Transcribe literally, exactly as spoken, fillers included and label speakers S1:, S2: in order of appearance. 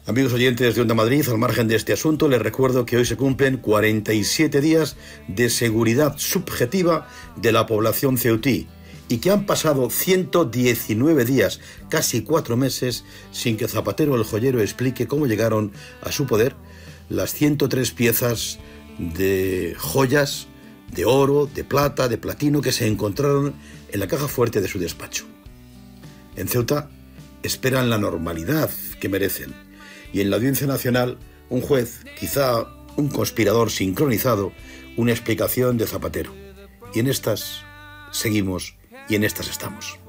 S1: Amigos oyentes de Onda Madrid, al margen de este asunto, les recuerdo que hoy se cumplen cuarenta y siete días de seguridad subjetiva de la población ceutí y que han pasado ciento diecinueve días, casi cuatro meses, sin que Zapatero el joyero explique cómo llegaron a su poder las ciento tres piezas de joyas, de oro, de plata, de platino que se encontraron en la caja fuerte de su despacho. En Ceuta esperan la normalidad que merecen. Y en la Audiencia Nacional, un juez, quizá un conspirador sincronizado, una explicación de Zapatero. Y en estas seguimos y en estas estamos.